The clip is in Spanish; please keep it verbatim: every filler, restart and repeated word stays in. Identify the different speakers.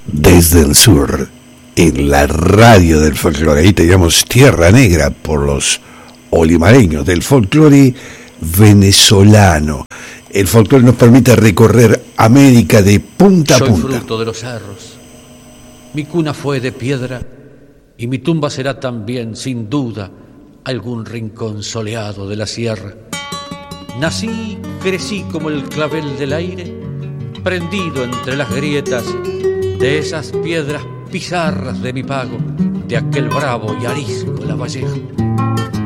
Speaker 1: desde el sur, en la radio del folclore. Ahí teníamos Tierra Negra por los olimareños del folclore venezolano. El folclore nos permite recorrer América de punta a
Speaker 2: Soy
Speaker 1: punta.
Speaker 2: fruto de los cerros. Mi cuna fue de piedra y mi tumba será también, sin duda, algún rincón soleado de la sierra. Nací, crecí como el clavel del aire, prendido entre las grietas de esas piedras pizarras de mi pago, de aquel bravo y arisco Lavallejo.